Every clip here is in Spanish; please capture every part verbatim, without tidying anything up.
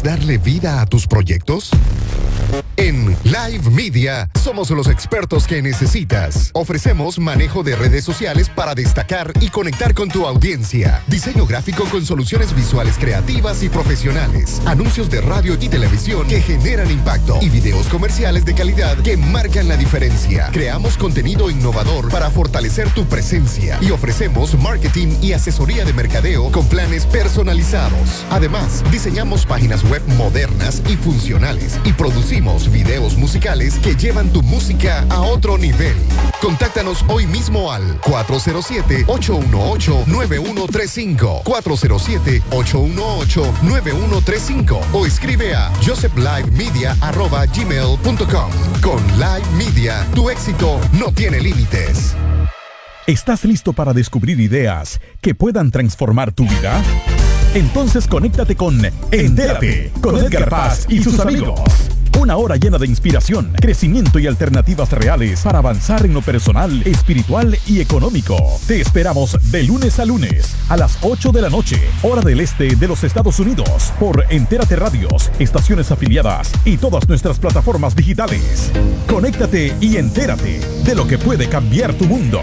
darle vida a tus proyectos? En Live Media somos los expertos que necesitas. Ofrecemos manejo de redes sociales para destacar y conectar con tu audiencia. Diseño gráfico con soluciones visuales creativas y profesionales. Anuncios de radio y televisión que generan impacto. Y videos comerciales de calidad que marcan la diferencia. Creamos contenido innovador para fortalecer tu presencia. Y ofrecemos marketing y asesoría de mercadeo con planes personalizados. Además, diseñamos páginas web modernas y funcionales. Y producimos videos musicales que llevan tu música a otro nivel. Contáctanos hoy mismo al cuatro cero siete, ocho uno ocho, nueve uno tres cinco, cuatro cero siete, ocho uno ocho, nueve uno tres cinco o escribe a josephlivemedia arroba gmail punto com. Con Live Media, tu éxito no tiene límites. ¿Estás listo para descubrir ideas que puedan transformar tu vida? Entonces conéctate con Entérate con Edgar Paz y sus amigos. Una hora llena de inspiración, crecimiento y alternativas reales para avanzar en lo personal, espiritual y económico. Te esperamos de lunes a lunes a las ocho de la noche, hora del este de los Estados Unidos, por Entérate Radios, estaciones afiliadas y todas nuestras plataformas digitales. Conéctate y entérate de lo que puede cambiar tu mundo.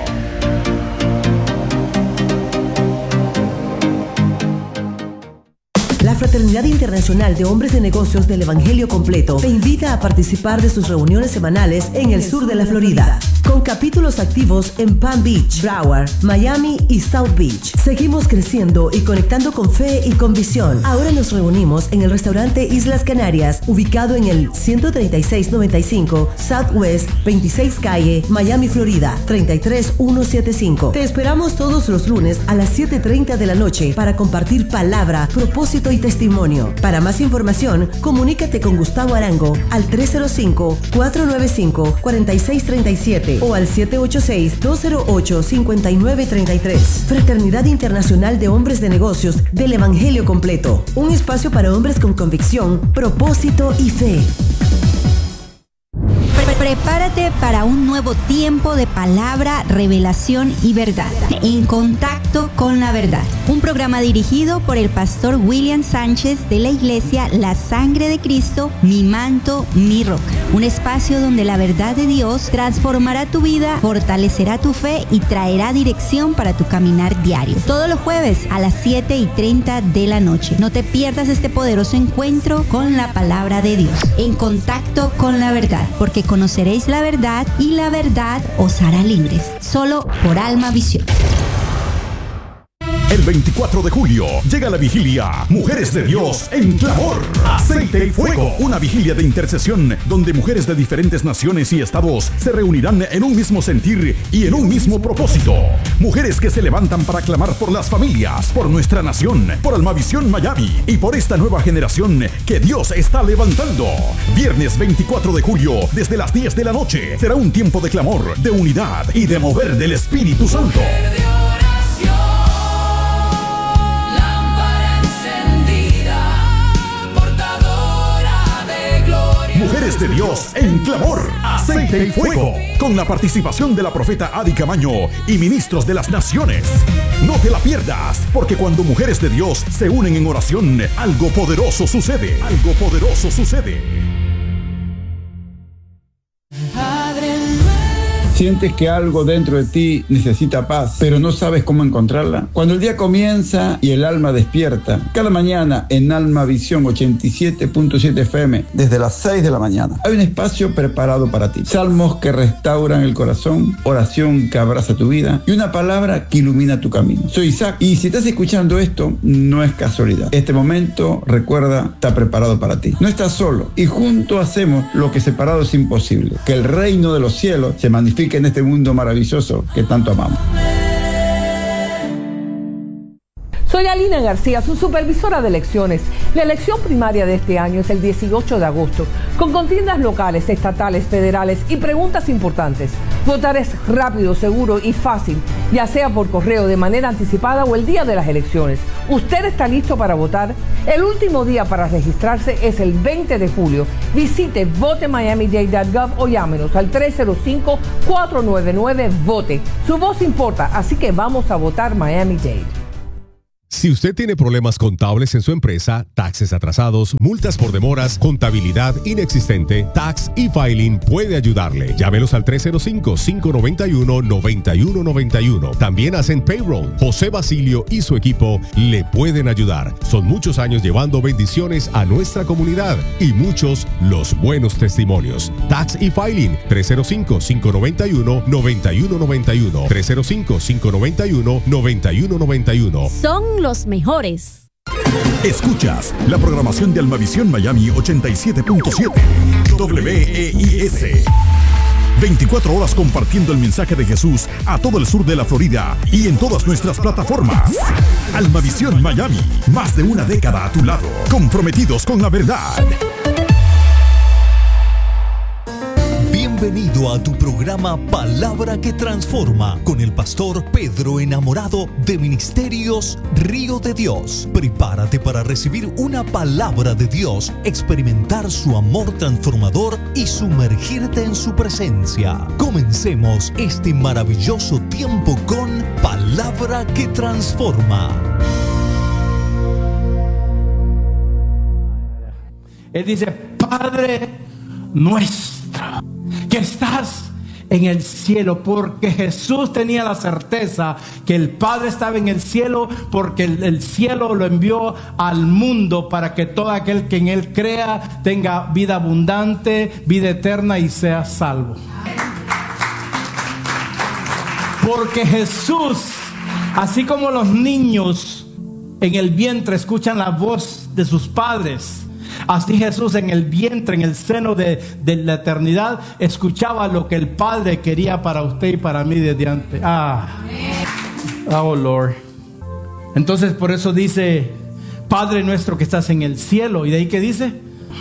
La Fraternidad Internacional de Hombres de Negocios del Evangelio Completo te invita a participar de sus reuniones semanales en el sur de la Florida, con capítulos activos en Palm Beach, Broward, Miami y South Beach. Seguimos creciendo y conectando con fe y con visión. Ahora nos reunimos en el restaurante Islas Canarias, ubicado en el ciento treinta y seis noventa y cinco Southwest veintiséis Calle, Miami, Florida, treinta y tres mil ciento setenta y cinco. Te esperamos todos los lunes a las siete y treinta de la noche para compartir palabra, propósito y testimonio. Para más información, comunícate con Gustavo Arango al tres cero cinco, cuatro nueve cinco, cuatro seis tres siete o al siete ocho seis, dos cero ocho, cinco nueve tres tres. Fraternidad Internacional de Hombres de Negocios del Evangelio Completo. Un espacio para hombres con convicción, propósito y fe. Prepárate para un nuevo tiempo de palabra, revelación y verdad. En contacto con la verdad. Un programa dirigido por el pastor William Sánchez de la iglesia La Sangre de Cristo, Mi Manto, Mi Roca. Un espacio donde la verdad de Dios transformará tu vida, fortalecerá tu fe y traerá dirección para tu caminar diario. Todos los jueves a las siete y treinta de la noche. No te pierdas este poderoso encuentro con la palabra de Dios. En contacto con la verdad. Porque conoceréis la verdad y la verdad os hará libres. Solo por Alma Visión. El veinticuatro de julio llega la vigilia Mujeres de Dios en Clamor, Aceite y Fuego. Una vigilia de intercesión donde mujeres de diferentes naciones y estados se reunirán en un mismo sentir y en un mismo propósito. Mujeres que se levantan para clamar por las familias, por nuestra nación, por Almavisión Miami y por esta nueva generación que Dios está levantando. Viernes veinticuatro de julio, desde las diez de la noche, será un tiempo de clamor, de unidad y de mover del Espíritu Santo. Mujeres de Dios en Clamor, Aceite y Fuego, con la participación de la profeta Adi Camaño y ministros de las naciones. No te la pierdas, porque cuando mujeres de Dios se unen en oración, algo poderoso sucede, algo poderoso sucede. ¿Sientes que algo dentro de ti necesita paz, pero no sabes cómo encontrarla? Cuando el día comienza y el alma despierta, cada mañana en Alma Visión ochenta y siete punto siete F M, desde las seis de la mañana, hay un espacio preparado para ti. Salmos que restauran el corazón, oración que abraza tu vida y una palabra que ilumina tu camino. Soy Isaac y si estás escuchando esto, no es casualidad. Este momento, recuerda, está preparado para ti. No estás solo y juntos hacemos lo que separado es imposible. Que el reino de los cielos se manifieste en este mundo maravilloso que tanto amamos. Soy Alina García, su supervisora de elecciones. La elección primaria de este año es el dieciocho de agosto, con contiendas locales, estatales, federales y preguntas importantes. Votar es rápido, seguro y fácil, ya sea por correo de manera anticipada o el día de las elecciones. ¿Usted está listo para votar? El último día para registrarse es el veinte de julio. Visite vote miami dade punto gov o llámenos al tres cero cinco, cuatro nueve nueve, vote. Su voz importa, así que vamos a votar Miami-Dade. Si usted tiene problemas contables en su empresa, taxes atrasados, multas por demoras, contabilidad inexistente, Tax e-Filing puede ayudarle. Llámelos al tres cero cinco, cinco nueve uno, nueve uno nueve uno. También hacen payroll. José Basilio y su equipo le pueden ayudar. Son muchos años llevando bendiciones a nuestra comunidad y muchos los buenos testimonios. Tax e-Filing, tres cero cinco, cinco nueve uno, nueve uno nueve uno. tres cero cinco, cinco nueve uno, nueve uno nueve uno. Son los mejores. Escuchas la programación de Almavisión Miami ochenta y siete punto siete W E I S. veinticuatro horas compartiendo el mensaje de Jesús a todo el sur de la Florida y en todas nuestras plataformas. Almavisión Miami, más de una década a tu lado, comprometidos con la verdad. Bienvenido a tu programa Palabra que Transforma con el pastor Pedro Enamorado de Ministerios Río de Dios. Prepárate para recibir una palabra de Dios, experimentar su amor transformador y sumergirte en su presencia. Comencemos este maravilloso tiempo con Palabra que Transforma. Él dice: Padre nuestro que estás en el cielo, porque Jesús tenía la certeza que el Padre estaba en el cielo, porque el, el cielo lo envió al mundo para que todo aquel que en él crea tenga vida abundante, vida eterna y sea salvo. Porque Jesús, así como los niños en el vientre escuchan la voz de sus padres, así Jesús en el vientre, en el seno de, de la eternidad, escuchaba lo que el Padre quería para usted y para mí desde antes. Ah, oh Lord. Entonces por eso dice: Padre nuestro que estás en el cielo. Y de ahí que dice: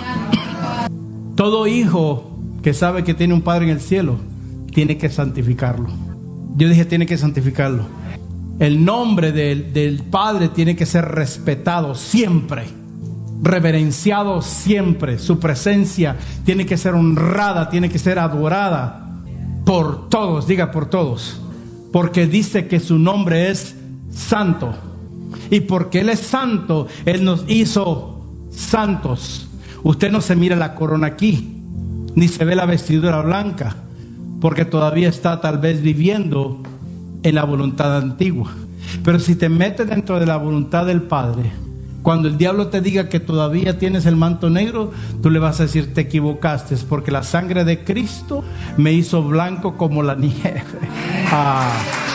todo hijo que sabe que tiene un Padre en el cielo tiene que santificarlo. Yo dije tiene que santificarlo. El nombre del, del Padre tiene que ser respetado siempre, reverenciado siempre. Su presencia tiene que ser honrada, tiene que ser adorada por todos. Diga por todos. Porque dice que su nombre es santo. Y porque Él es santo, Él nos hizo santos. Usted no se mira la corona aquí, ni se ve la vestidura blanca, porque todavía está tal vez viviendo en la voluntad antigua. Pero si te metes dentro de la voluntad del Padre, cuando el diablo te diga que todavía tienes el manto negro, tú le vas a decir: te equivocaste, porque la sangre de Cristo me hizo blanco como la nieve. Ah.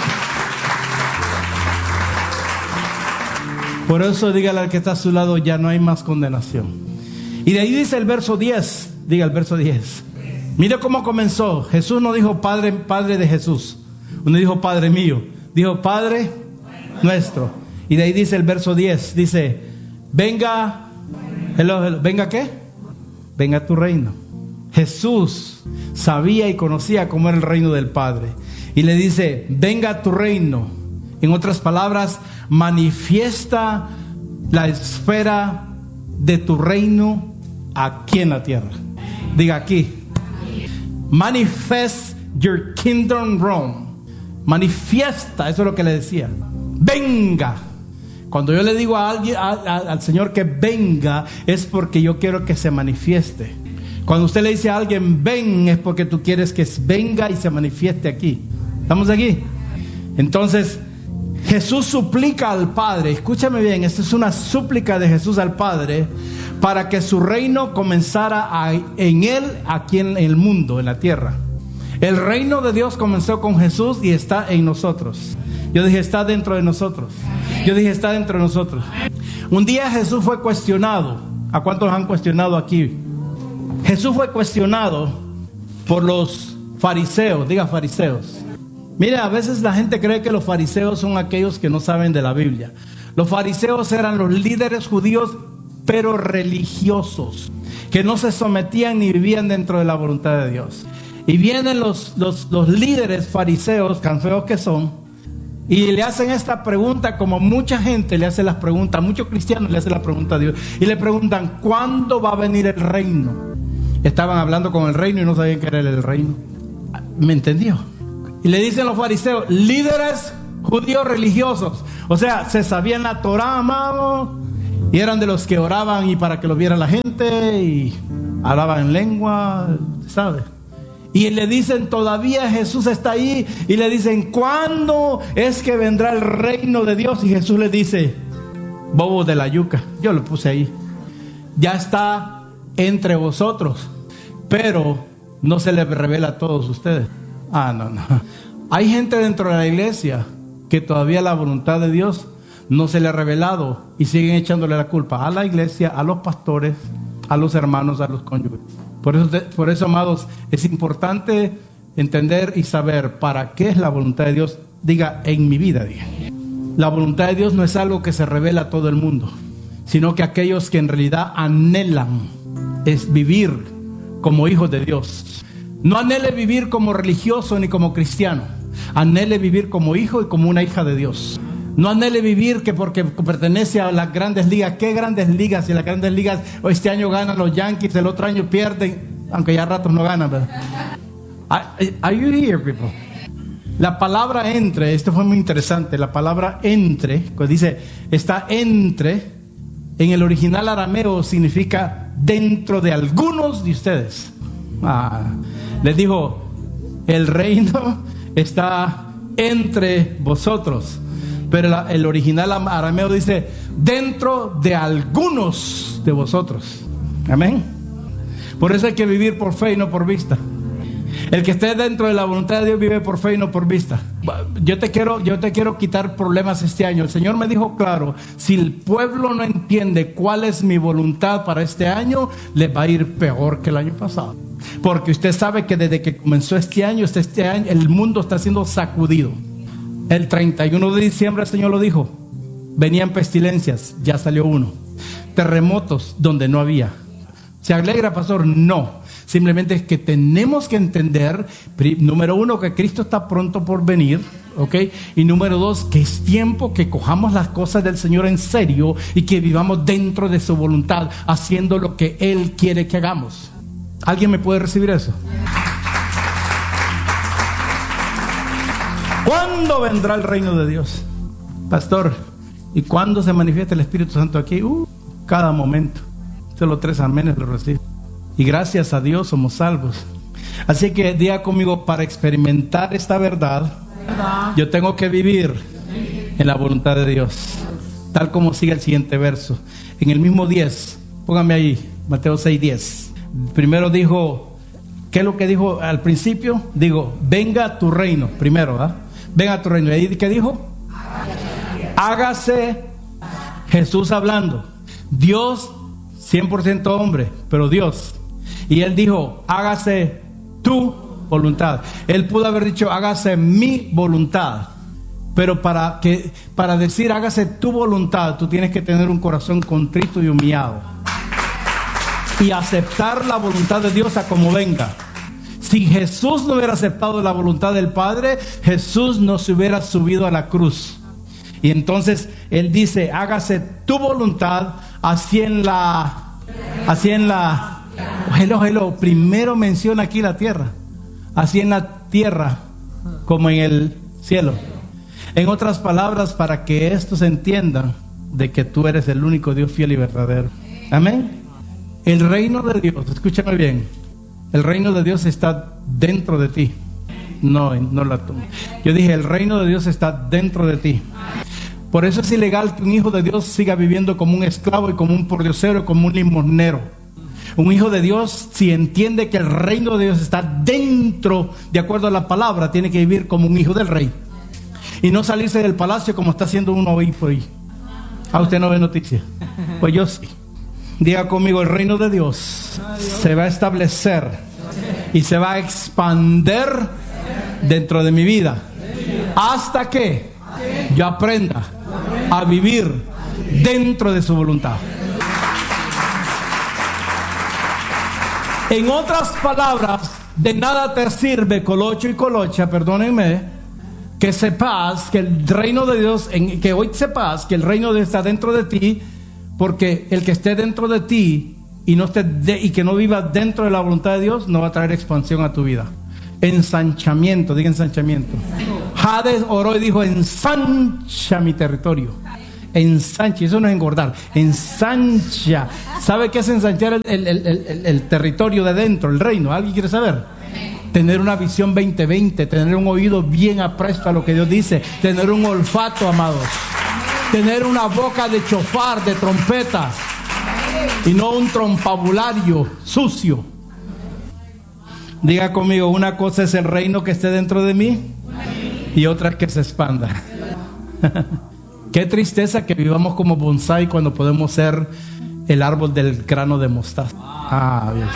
Por eso dígale al que está a su lado: ya no hay más condenación. Y de ahí dice el verso diez. Diga el verso diez. Mire cómo comenzó. Jesús no dijo Padre, Padre de Jesús. No dijo Padre mío. Dijo Padre nuestro. Y de ahí dice el verso diez. Dice: venga, hello, hello, ¿venga qué? Venga tu reino. Jesús sabía y conocía cómo era el reino del Padre. Y le dice: venga tu reino. En otras palabras, manifiesta la esfera de tu reino aquí en la tierra. Diga aquí. Manifest your kingdom Rome. Manifiesta, eso es lo que le decía. Venga. Cuando yo le digo a alguien, a, a, al Señor que venga, es porque yo quiero que se manifieste. Cuando usted le dice a alguien ven, es porque tú quieres que venga y se manifieste aquí. ¿Estamos aquí? Entonces Jesús suplica al Padre. Escúchame bien, esta es una súplica de Jesús al Padre para que su reino comenzara a, en Él, aquí en el mundo, en la tierra. El reino de Dios comenzó con Jesús y está en nosotros. Yo dije está dentro de nosotros. Yo dije está dentro de nosotros. Un día Jesús fue cuestionado. ¿A cuántos han cuestionado aquí? Jesús fue cuestionado por los fariseos. Diga fariseos. Mira, a veces la gente cree que los fariseos son aquellos que no saben de la Biblia. Los fariseos eran los líderes judíos, pero religiosos, que no se sometían ni vivían dentro de la voluntad de Dios. Y vienen los, los, los líderes fariseos, tan feos que son, y le hacen esta pregunta, como mucha gente le hace las preguntas, muchos cristianos le hacen la pregunta a Dios, y le preguntan: ¿cuándo va a venir el reino? Estaban hablando con el reino y no sabían qué era el reino. ¿Me entendió? Y le dicen los fariseos, líderes judíos religiosos, O sea, se sabían la Torah, amado, y eran de los que oraban y para que lo viera la gente, y hablaban en lengua, ¿sabe? Y le dicen, todavía Jesús está ahí, y le dicen, ¿cuándo es que vendrá el reino de Dios? Y Jesús les dice, bobo de la yuca, yo lo puse ahí, ya está entre vosotros, pero no se les revela a todos ustedes. Ah, no, no. Hay gente dentro de la iglesia que todavía la voluntad de Dios no se le ha revelado y siguen echándole la culpa a la iglesia, a los pastores, a los hermanos, a los cónyuges. Por eso, por eso, amados, es importante entender y saber para qué es la voluntad de Dios. Diga, en mi vida, diga. La voluntad de Dios no es algo que se revela a todo el mundo, sino que aquellos que en realidad anhelan es vivir como hijos de Dios. No anhele vivir como religioso ni como cristiano. Anhele vivir como hijo y como una hija de Dios. No anhele vivir que porque pertenece a las grandes ligas. ¿Qué grandes ligas? Si las grandes ligas este año ganan los Yankees, el otro año pierden, aunque ya ratos no ganan, ¿verdad? Are you here, people? La palabra entre, esto fue muy interesante. La palabra entre, pues dice, está entre, en el original arameo significa dentro de algunos de ustedes. Ah, les dijo, el reino está entre vosotros. Pero la, el original arameo dice dentro de algunos de vosotros. Amén. Por eso hay que vivir por fe y no por vista. El que esté dentro de la voluntad de Dios vive por fe y no por vista. Yo te quiero, yo te quiero quitar problemas este año. El Señor me dijo claro, si el pueblo no entiende cuál es mi voluntad para este año, le va a ir peor que el año pasado. Porque usted sabe que desde que comenzó este año, este, este año, el mundo está siendo sacudido. El treinta y uno de diciembre el Señor lo dijo. Venían pestilencias, ya salió uno. Terremotos donde no había. ¿Se alegra, pastor? No. Simplemente es que tenemos que entender, número uno, que Cristo está pronto por venir, ¿ok? Y número dos, que es tiempo que cojamos las cosas del Señor en serio y que vivamos dentro de su voluntad, haciendo lo que Él quiere que hagamos. ¿Alguien me puede recibir eso? ¿Cuándo vendrá el reino de Dios? Pastor, ¿y cuándo se manifiesta el Espíritu Santo aquí? Uh, cada momento. Solo tres amenes lo recibo. Y gracias a Dios somos salvos. Así que diga conmigo, para experimentar esta verdad, yo tengo que vivir en la voluntad de Dios. Tal como sigue el siguiente verso. En el mismo diez, póngame ahí, Mateo seis, diez. Primero dijo, ¿qué es lo que dijo al principio? Digo, venga tu reino, primero, ¿verdad? Venga tu reino. ¿Y qué dijo? Hágase. Jesús hablando. Dios, cien por ciento hombre, pero Dios. Y Él dijo, hágase tu voluntad. Él pudo haber dicho, hágase mi voluntad. Pero para, que, para decir, hágase tu voluntad, tú tienes que tener un corazón contrito y humillado. Y aceptar la voluntad de Dios a como venga. Si Jesús no hubiera aceptado la voluntad del Padre, Jesús no se hubiera subido a la cruz. Y entonces Él dice, hágase tu voluntad, así en la, así en la, hello, hello, primero menciona aquí la tierra, así en la tierra como en el cielo. En otras palabras, para que estos entiendan de que tú eres el único Dios fiel y verdadero. Amén. El reino de Dios, escúchame bien, el reino de Dios está dentro de ti. No, no la tomo. Yo dije, el reino de Dios está dentro de ti. Por eso es ilegal que un hijo de Dios siga viviendo como un esclavo y como un pordiosero, como un limosnero. Un hijo de Dios, si entiende que el reino de Dios está dentro, de acuerdo a la palabra, tiene que vivir como un hijo del rey. Y no salirse del palacio como está haciendo uno hoy por ahí. ¿A usted no ve noticias? Pues yo sí. Diga conmigo, el reino de Dios se va a establecer y se va a expander dentro de mi vida hasta que yo aprenda a vivir dentro de su voluntad. En otras palabras, de nada te sirve, colocho y colocha, perdónenme, que sepas que el reino de Dios, en, que hoy sepas que el reino de Dios está dentro de ti, porque el que esté dentro de ti y no esté de, y que no viva dentro de la voluntad de Dios no va a traer expansión a tu vida. Ensanchamiento, diga ensanchamiento. Hades oró y dijo: ensancha mi territorio. Ensancha, eso no es engordar, ensancha. ¿Sabe qué es ensanchar el, el, el, el, el territorio de dentro, el reino? ¿Alguien quiere saber? Tener una visión veinte veinte, tener un oído bien apresto a lo que Dios dice, tener un olfato, amados, tener una boca de chofar, de trompeta, y no un trompabulario sucio. Diga conmigo: una cosa es el reino que esté dentro de mí y otra es que se expanda. Qué tristeza que vivamos como bonsái cuando podemos ser el árbol del grano de mostaza. Ah, bien.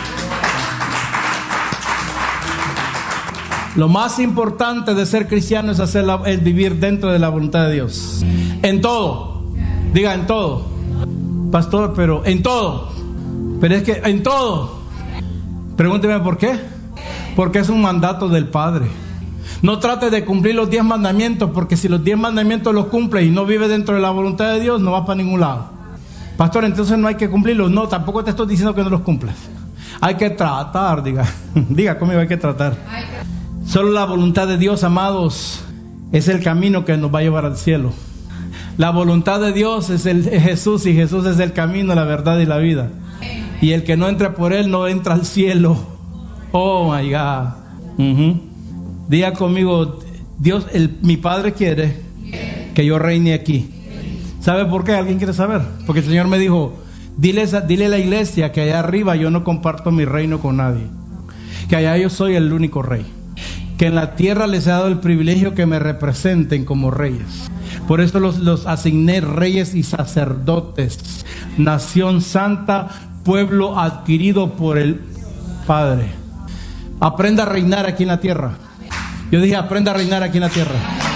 Lo más importante de ser cristiano es, hacer la, es vivir dentro de la voluntad de Dios. En todo. Diga: en todo. Pastor, pero en todo. Pero es que en todo. Pregúnteme por qué. Porque es un mandato del Padre. No trate de cumplir los diez mandamientos, porque si los diez mandamientos los cumple y no vive dentro de la voluntad de Dios, no va para ningún lado. Pastor, entonces no hay que cumplirlos. No, tampoco te estoy diciendo que no los cumplas. Hay que tratar, diga. Diga conmigo: hay que tratar. Solo la voluntad de Dios, amados, es el camino que nos va a llevar al cielo. La voluntad de Dios es, el, es Jesús, y Jesús es el camino, la verdad y la vida. Y el que no entra por Él no entra al cielo. Oh my God. Uh-huh. Diga conmigo: Dios, el, mi Padre quiere que yo reine aquí. ¿Sabe por qué? ¿Alguien quiere saber? Porque el Señor me dijo: dile, dile a la iglesia que allá arriba yo no comparto mi reino con nadie, que allá yo soy el único rey, que en la tierra les he dado el privilegio que me representen como reyes. Por eso los, los asigné reyes y sacerdotes, nación santa, pueblo adquirido por el Padre. Aprenda a reinar aquí en la tierra. Yo dije: aprenda a reinar aquí en la tierra.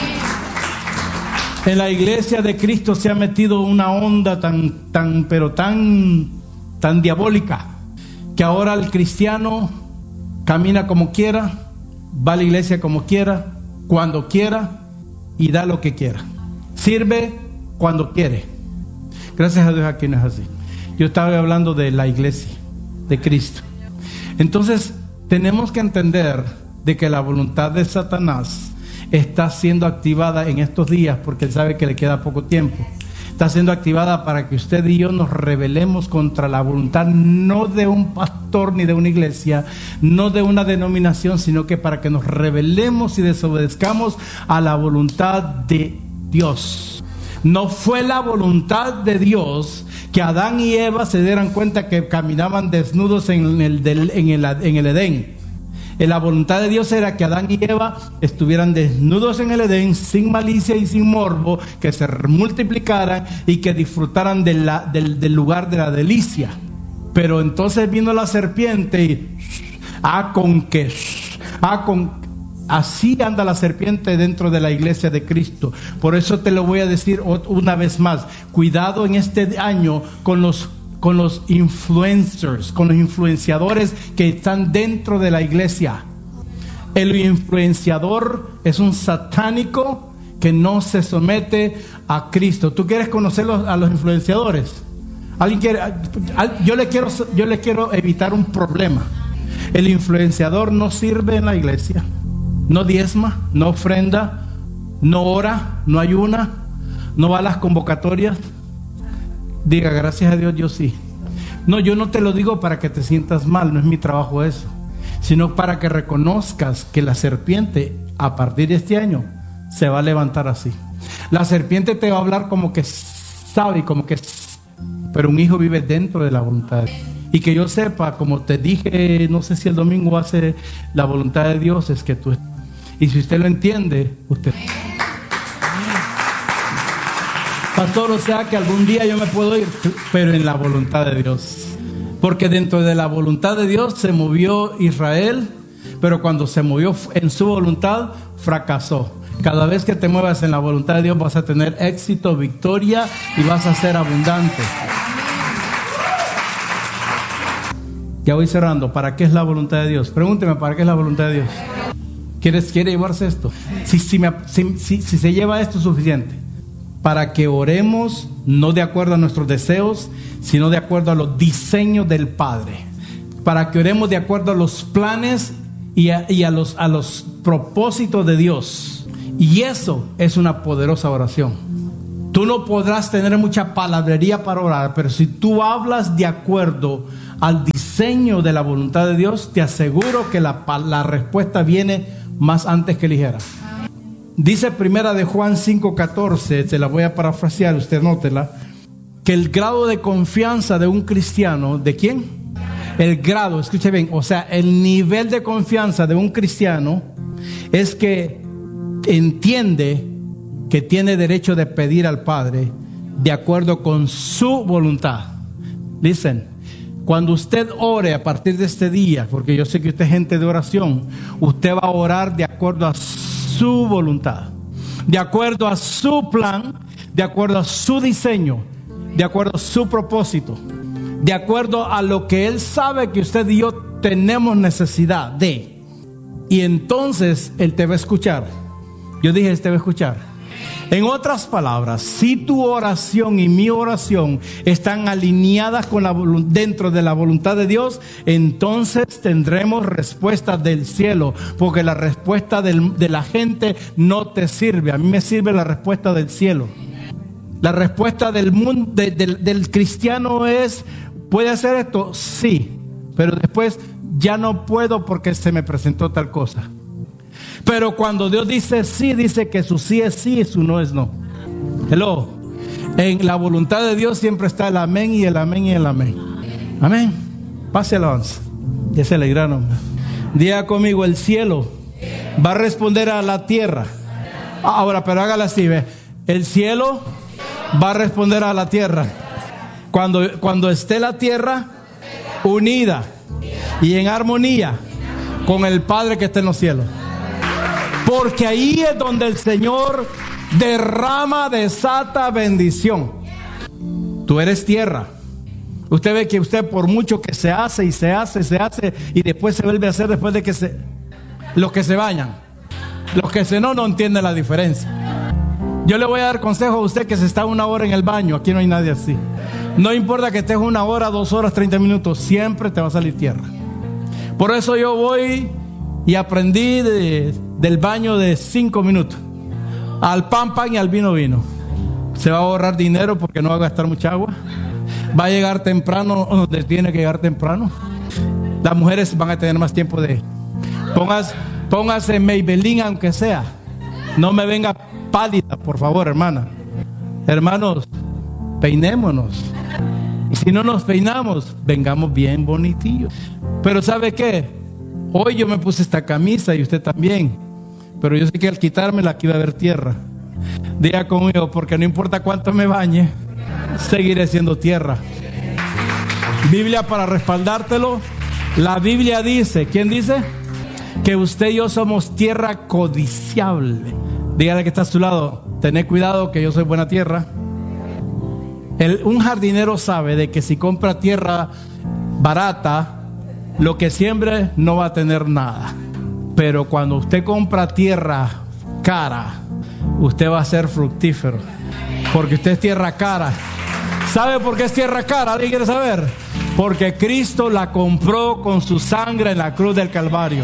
En la iglesia de Cristo se ha metido una onda tan, tan, pero tan, tan diabólica, que ahora el cristiano camina como quiera, va a la iglesia como quiera, cuando quiera, y da lo que quiera. Sirve cuando quiere. Gracias a Dios aquí no es así. Yo estaba hablando de la iglesia de Cristo. Entonces tenemos que entender de que la voluntad de Satanás está siendo activada en estos días, porque él sabe que le queda poco tiempo. Está siendo activada para que usted y yo nos rebelemos contra la voluntad, no de un pastor ni de una iglesia, no de una denominación, sino que para que nos rebelemos y desobedezcamos a la voluntad de Dios. No fue la voluntad de Dios que Adán y Eva se dieran cuenta que caminaban desnudos en el, del, en el, en el Edén. La voluntad de Dios era que Adán y Eva estuvieran desnudos en el Edén, sin malicia y sin morbo, que se multiplicaran y que disfrutaran de la, del, del lugar de la delicia. Pero entonces vino la serpiente y ah, con que ah, con así anda la serpiente dentro de la iglesia de Cristo. Por eso te lo voy a decir una vez más: cuidado en este año con los con los influencers, con los influenciadores que están dentro de la iglesia. El influenciador es un satánico que no se somete a Cristo. ¿Tú quieres conocer a los influenciadores? ¿Alguien quiere? Yo le quiero, yo le quiero evitar un problema. El influenciador no sirve en la iglesia, no diezma, no ofrenda, no ora, no ayuna, no va a las convocatorias. Diga: gracias a Dios, yo sí. No, yo no te lo digo para que te sientas mal, no es mi trabajo eso, sino para que reconozcas que la serpiente a partir de este año se va a levantar así. La serpiente te va a hablar como que sabe, como que, pero un hijo vive dentro de la voluntad. Y que yo sepa, como te dije, no sé si el domingo hace, la voluntad de Dios es que tú, y si usted lo entiende, usted... Pastor, o sea que algún día yo me puedo ir, pero en la voluntad de Dios. Porque dentro de la voluntad de Dios se movió Israel, pero cuando se movió en su voluntad, fracasó. Cada vez que te muevas en la voluntad de Dios vas a tener éxito, victoria y vas a ser abundante. Ya voy cerrando. ¿Para qué es la voluntad de Dios? Pregúnteme, ¿para qué es la voluntad de Dios? ¿Quieres, quiere llevarse esto? Si, si, me, si, si, si se lleva esto, es suficiente. Para que oremos no de acuerdo a nuestros deseos, sino de acuerdo a los diseños del Padre. Para que oremos de acuerdo a los planes y a, y a los, a los propósitos de Dios. Y eso es una poderosa oración. Tú no podrás tener mucha palabrería para orar, pero si tú hablas de acuerdo al diseño de la voluntad de Dios, te aseguro que la, la respuesta viene más antes que ligera. Dice primera de Juan cinco catorce, se la voy a parafrasear, usted nótela, que el grado de confianza de un cristiano, ¿de quién? El grado, escuche bien, o sea, el nivel de confianza de un cristiano es que entiende que tiene derecho de pedir al Padre de acuerdo con su voluntad. Listen, cuando usted ore a partir de este día, porque yo sé que usted es gente de oración, usted va a orar de acuerdo a su voluntad, de acuerdo a su plan, de acuerdo a su diseño, de acuerdo a su propósito, de acuerdo a lo que Él sabe que usted y yo tenemos necesidad de. Y entonces Él te va a escuchar. Yo dije, Él te va a escuchar. En otras palabras, si tu oración y mi oración están alineadas con la, dentro de la voluntad de Dios, entonces tendremos respuesta del cielo, porque la respuesta del, de la gente no te sirve. A mí me sirve la respuesta del cielo. La respuesta del mundo, de, del, del cristiano es, ¿puede hacer esto? Sí, pero después ya no puedo porque se me presentó tal cosa. Pero cuando Dios dice sí, dice que su sí es sí y su no es no. Hello. En la voluntad de Dios siempre está el amén y el amén y el amén. Amén. Pase alabanza. Ya se alegraron. Diga conmigo, el cielo va a responder a la tierra. Ahora, pero hágala así, ¿ve? El cielo va a responder a la tierra. Cuando, cuando esté la tierra unida y en armonía con el Padre que está en los cielos. Porque ahí es donde el Señor derrama, desata bendición. Tú eres tierra. Usted ve que usted por mucho que se hace y se hace, se hace y después se vuelve a hacer después de que se... Los que se bañan. Los que se no, no entienden la diferencia. Yo le voy a dar consejo a usted que se está una hora en el baño. Aquí no hay nadie así. No importa que estés una hora, dos horas, treinta minutos. Siempre te va a salir tierra. Por eso yo voy y aprendí de... del baño de cinco minutos al pan pan y al vino vino. Se va a ahorrar dinero porque no va a gastar mucha agua. Va a llegar temprano donde tiene que llegar temprano. Las mujeres van a tener más tiempo de... Póngase, póngase Maybelline aunque sea. No me venga pálida, por favor, hermana. Hermanos, peinémonos. Y si no nos peinamos, vengamos bien bonitillos. Pero ¿sabe qué? Hoy yo me puse esta camisa y usted también. Pero yo sé que al quitármela aquí va a haber tierra. Diga conmigo, porque no importa cuánto me bañe, seguiré siendo tierra. Biblia para respaldártelo. La Biblia dice, ¿quién dice? Que usted y yo somos tierra codiciable. Dígale que está a su lado, tened cuidado que yo soy buena tierra. El, un jardinero sabe de que si compra tierra barata, lo que siembre no va a tener nada. Pero cuando usted compra tierra cara, usted va a ser fructífero. Porque usted es tierra cara. ¿Sabe por qué es tierra cara? ¿Alguien quiere saber? Porque Cristo la compró con su sangre en la cruz del Calvario.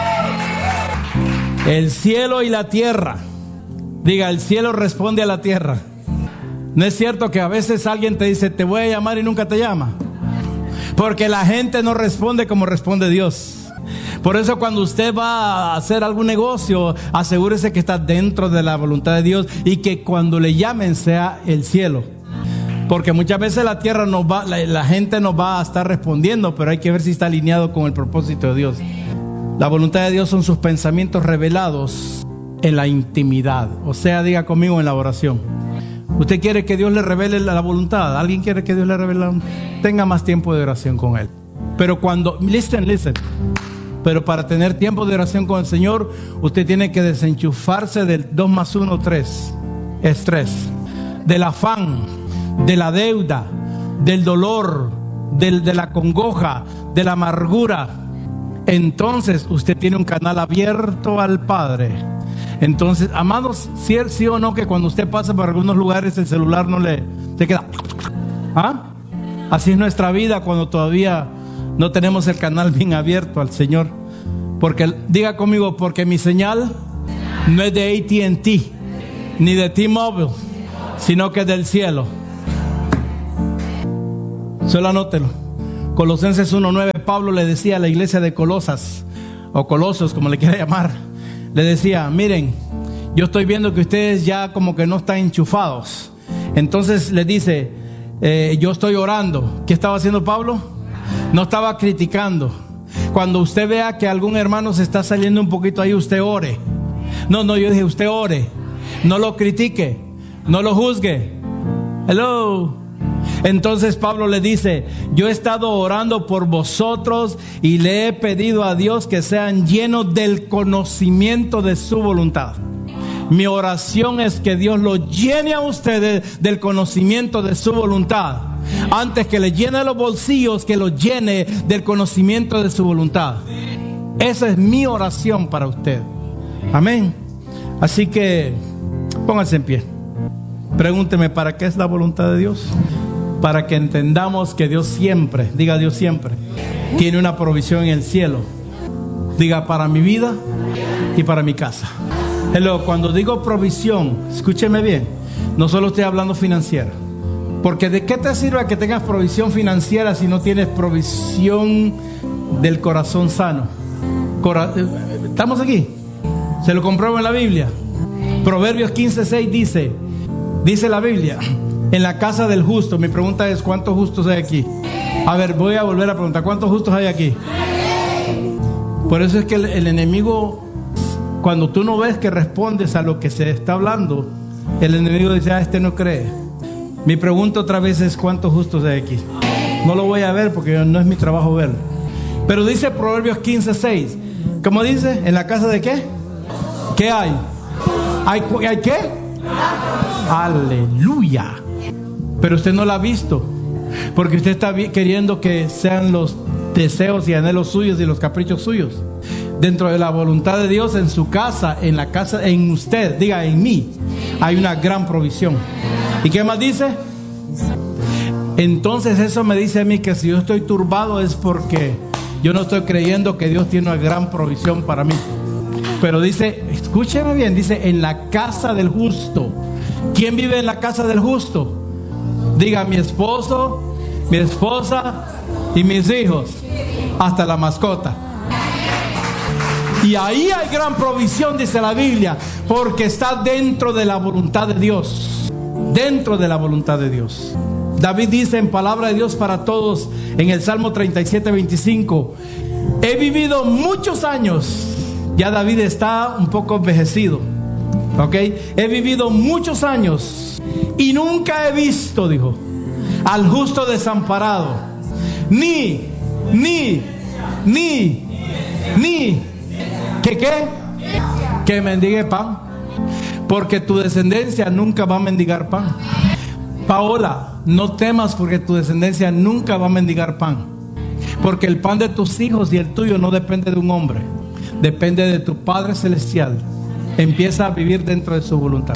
El cielo y la tierra. Diga, el cielo responde a la tierra. ¿No es cierto que a veces alguien te dice, te voy a llamar y nunca te llama? Porque la gente no responde como responde Dios. Por eso cuando usted va a hacer algún negocio, asegúrese que está dentro de la voluntad de Dios y que cuando le llamen sea el cielo. Porque muchas veces la tierra nos va, la, la gente nos va a estar respondiendo, pero hay que ver si está alineado con el propósito de Dios. La voluntad de Dios son sus pensamientos revelados en la intimidad. O sea, diga conmigo, en la oración. ¿Usted quiere que Dios le revele la voluntad? ¿Alguien quiere que Dios le revele? Tenga más tiempo de oración con Él. Pero cuando, listen, listen. Pero para tener tiempo de oración con el Señor, usted tiene que desenchufarse del dos más uno, tres. Estrés. Del afán, de la deuda, del dolor, del, de la congoja, de la amargura. Entonces usted tiene un canal abierto al Padre. Entonces, amados, sí, sí o no que cuando usted pasa por algunos lugares el celular no le se queda. ¿Ah? Así es nuestra vida cuando todavía no tenemos el canal bien abierto al Señor. Porque, diga conmigo, porque mi señal no es de A T and T ni de T-Mobile, sino que es del cielo. Solo anótelo. Colosenses uno nueve, Pablo le decía a la iglesia de Colosas, o Colosos, como le quiera llamar, le decía: miren, yo estoy viendo que ustedes ya como que no están enchufados. Entonces le dice, eh, yo estoy orando. ¿Qué estaba haciendo Pablo? No estaba criticando. Cuando usted vea que algún hermano se está saliendo un poquito ahí, usted ore. No, no, yo dije, usted ore. No lo critique, no lo juzgue. Hello. Entonces Pablo le dice: yo he estado orando por vosotros y le he pedido a Dios que sean llenos del conocimiento de su voluntad. Mi oración es que Dios lo llene a ustedes del conocimiento de su voluntad. Antes que le llene los bolsillos, que lo llene del conocimiento de su voluntad. Esa es mi oración para usted. Amén. Así que pónganse en pie. Pregúnteme, ¿para qué es la voluntad de Dios? Para que entendamos que Dios siempre, diga Dios siempre, tiene una provisión en el cielo. Diga, para mi vida y para mi casa. Hello, cuando digo provisión, escúcheme bien, no solo estoy hablando financiera. Porque ¿de qué te sirve que tengas provisión financiera si no tienes provisión del corazón sano? Cora- ¿Estamos aquí? Se lo compruebo en la Biblia. Proverbios quince seis dice, dice la Biblia: en la casa del justo. Mi pregunta es, ¿cuántos justos hay aquí? A ver, voy a volver a preguntar, ¿cuántos justos hay aquí? Por eso es que el, el enemigo, cuando tú no ves que respondes a lo que se está hablando, el enemigo dice: ah, este no cree. Mi pregunta otra vez es, ¿cuántos justos hay aquí? No lo voy a ver porque no es mi trabajo verlo. Pero dice Proverbios quince seis, ¿cómo dice? ¿En la casa de qué? ¿Qué hay? ¿Hay, ¿hay qué? Aleluya. Pero usted no la ha visto, porque usted está queriendo que sean los deseos y anhelos suyos y los caprichos suyos. Dentro de la voluntad de Dios, en su casa, en la casa, en usted, diga, en mí, hay una gran provisión. ¿Y qué más dice? Entonces eso me dice a mí que si yo estoy turbado es porque yo no estoy creyendo que Dios tiene una gran provisión para mí. Pero dice, escúcheme bien, dice, en la casa del justo. ¿Quién vive en la casa del justo? Diga, mi esposo, mi esposa y mis hijos, hasta la mascota. Y ahí hay gran provisión, dice la Biblia, porque está dentro de la voluntad de Dios. Dentro de la voluntad de Dios. David dice en palabra de Dios para todos, en el Salmo treinta y siete veinticinco, he vivido muchos años. Ya David está un poco envejecido, ¿ok? He vivido muchos años y nunca he visto, dijo, al justo desamparado, ni, ni, ni, ni, ¿que qué? Que mendigue pan, porque tu descendencia nunca va a mendigar pan. Paola, no temas porque tu descendencia nunca va a mendigar pan, porque el pan de tus hijos y el tuyo no depende de un hombre, depende de tu Padre Celestial. Empieza a vivir dentro de su voluntad.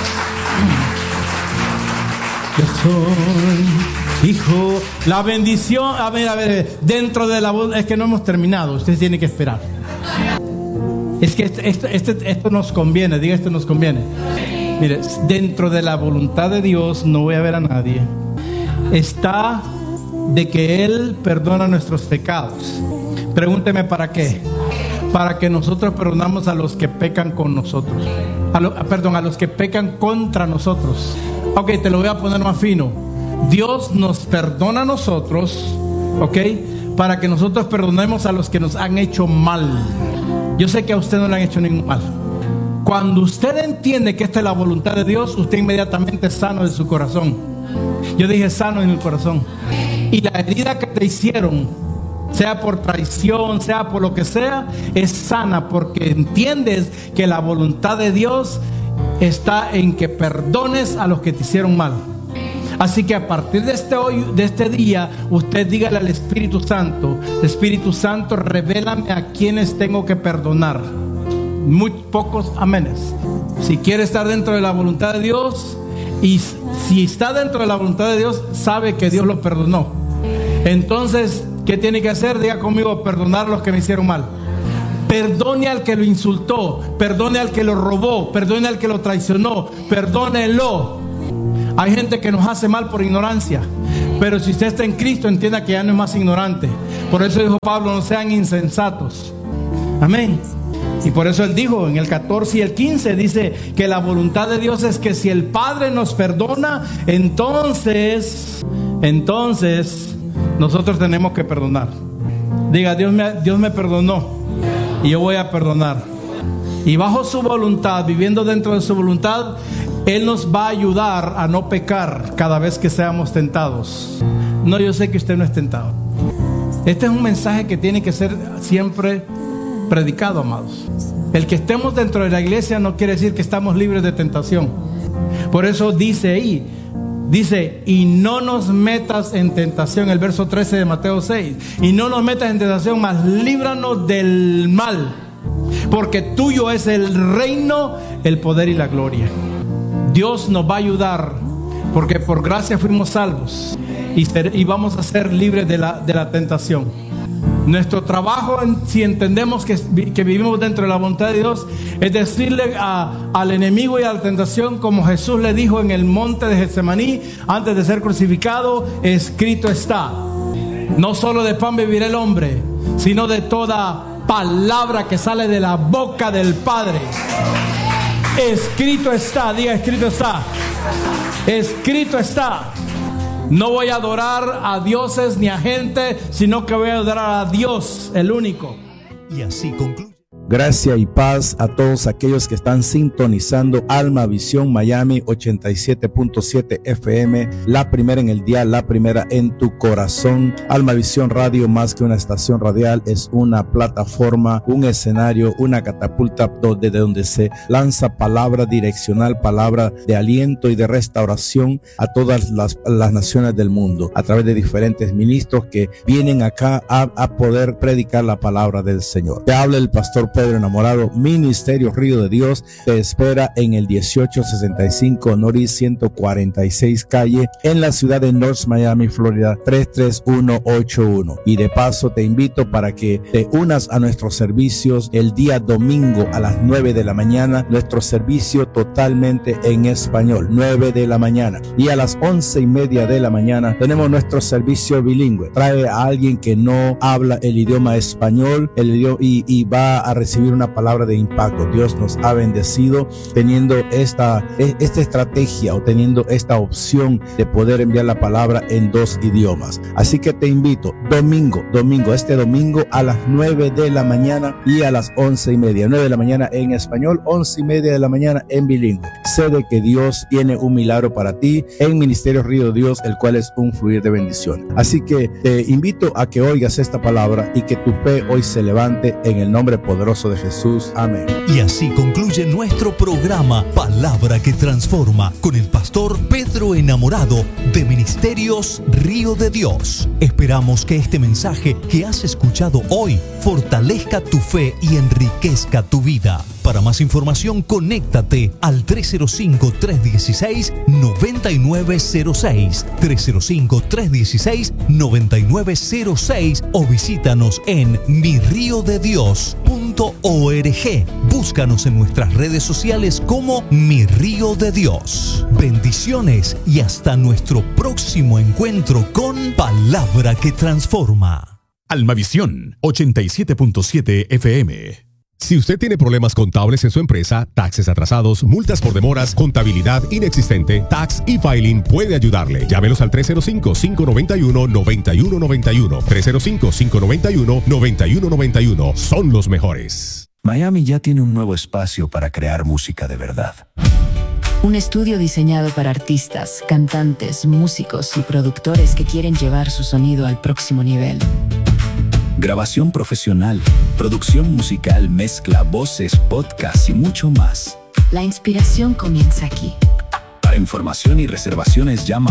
Yo soy hijo. La bendición, a ver, a ver, dentro de la voluntad, es que no hemos terminado, usted tiene que esperar. Es que este, este, este, esto nos conviene, diga, esto nos conviene. Mire, dentro de la voluntad de Dios, no voy a ver a nadie, está de que Él perdona nuestros pecados. Pregúnteme, ¿para qué? Para que nosotros perdonamos a los que pecan con nosotros, a lo, perdón, a los que pecan contra nosotros. Ok, te lo voy a poner más fino. Dios nos perdona a nosotros, ok, para que nosotros perdonemos a los que nos han hecho mal. Yo sé que a usted no le han hecho ningún mal. Cuando usted entiende que esta es la voluntad de Dios, usted inmediatamente es sano de su corazón. Yo dije sano en el corazón. Y la herida que te hicieron, sea por traición, sea por lo que sea, es sana, porque entiendes que la voluntad de Dios está en que perdones a los que te hicieron mal. Así que a partir de este hoy, de este día, usted dígale al Espíritu Santo: Espíritu Santo, revélame a quienes tengo que perdonar. Muy pocos amenes. Si quiere estar dentro de la voluntad de Dios, y si está dentro de la voluntad de Dios, sabe que Dios lo perdonó. Entonces, ¿qué tiene que hacer? Diga conmigo: perdonar a los que me hicieron mal. Perdone al que lo insultó, perdone al que lo robó, perdone al que lo traicionó, perdónelo. Hay gente que nos hace mal por ignorancia, pero si usted está en Cristo, entienda que ya no es más ignorante. Por eso dijo Pablo, no sean insensatos. Amén. Y por eso él dijo en el catorce y el quince, dice que la voluntad de Dios es que si el Padre nos perdona, entonces, entonces nosotros tenemos que perdonar. Diga, Dios me, Dios me perdonó y yo voy a perdonar. Y bajo su voluntad, viviendo dentro de su voluntad, Él nos va a ayudar a no pecar cada vez que seamos tentados. No, yo sé que usted no es tentado. Este es un mensaje que tiene que ser siempre predicado, amados. El que estemos dentro de la iglesia no quiere decir que estamos libres de tentación. Por eso dice ahí, dice, y no nos metas en tentación, el verso trece de Mateo seis, y no nos metas en tentación, mas líbranos del mal, porque tuyo es el reino, el poder y la gloria. Dios nos va a ayudar, porque por gracia fuimos salvos y, ser, y vamos a ser libres de la, de la tentación. Nuestro trabajo, si entendemos que, que vivimos dentro de la voluntad de Dios, es decirle a, al enemigo y a la tentación, como Jesús le dijo en el monte de Getsemaní antes de ser crucificado, escrito está: no solo de pan vivirá el hombre, sino de toda palabra que sale de la boca del Padre. Escrito está, diga, escrito está. Escrito está. No voy a adorar a dioses ni a gente, sino que voy a adorar a Dios, el único. Y así concluye. Gracia y paz a todos aquellos que están sintonizando Alma Visión Miami ochenta y siete punto siete F M, la primera en el día, la primera en tu corazón. Alma Visión Radio, más que una estación radial, es una plataforma, un escenario, una catapulta desde donde se lanza palabra direccional, palabra de aliento y de restauración a todas las, las naciones del mundo, a través de diferentes ministros que vienen acá a, a poder predicar la palabra del Señor. Te habla el pastor Pedro Enamorado. Ministerio Río de Dios te espera en el dieciocho sesenta y cinco Norris ciento cuarenta y seis calle, en la ciudad de North Miami, Florida tres tres uno ocho uno. Y de paso te invito para que te unas a nuestros servicios el día domingo a las nueve de la mañana, nuestro servicio totalmente en español, nueve de la mañana, y a las once y media de la mañana tenemos nuestro servicio bilingüe. Trae a alguien que no habla el idioma español el idioma, y, y va a recibir una palabra de impacto. Dios nos ha bendecido teniendo esta, esta estrategia o teniendo esta opción de poder enviar la palabra en dos idiomas. Así que te invito, domingo, domingo, este domingo a las nueve de la mañana y a las once y media, nueve de la mañana en español, once y media de la mañana en bilingüe. Sé de que Dios tiene un milagro para ti en Ministerio Río de Dios, el cual es un fluir de bendición. Así que te invito a que oigas esta palabra y que tu fe hoy se levante en el nombre poderoso de Jesús. Amén. Y así concluye nuestro programa Palabra que Transforma con el pastor Pedro Enamorado de Ministerios Río de Dios. Esperamos que este mensaje que has escuchado hoy fortalezca tu fe y enriquezca tu vida. Para más información, conéctate al tres cero cinco, tres uno seis, nueve nueve cero seis, tres cero cinco, tres uno seis, nueve nueve cero seis o visítanos en mi río de dios punto org. Búscanos en nuestras redes sociales como Mi Río de Dios. Bendiciones y hasta nuestro próximo encuentro con Palabra que Transforma. Almavisión ochenta y siete punto siete F M. Si usted tiene problemas contables en su empresa, taxes atrasados, multas por demoras, contabilidad inexistente, Tax e-Filing puede ayudarle. Llámelos al tres cero cinco, cinco nueve uno, nueve uno nueve uno. tres cero cinco, cinco nueve uno, nueve uno nueve uno. Son los mejores. Miami ya tiene un nuevo espacio para crear música de verdad. Un estudio diseñado para artistas, cantantes, músicos y productores que quieren llevar su sonido al próximo nivel. Grabación profesional, producción musical, mezcla, voces, podcast y mucho más. La inspiración comienza aquí. Para información y reservaciones llama